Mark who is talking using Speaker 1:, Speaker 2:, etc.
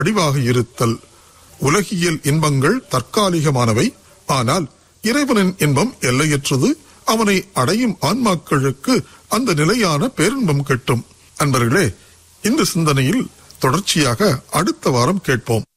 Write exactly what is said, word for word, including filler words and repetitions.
Speaker 1: வடிவாக இருத்தல். உலகியல் இன்பங்கள் தற்காலிகமானவை, ஆனால் இறைவனின் இன்பம் எல்லையற்றது. அவனை அடையும் ஆன்மாக்களுக்கு அந்த நிலையான பேரின்பம் கிட்டும். அன்பர்களே, இந்த சிந்தனையில் தொடர்ச்சியாக அடுத்த வாரம் கேட்போம்.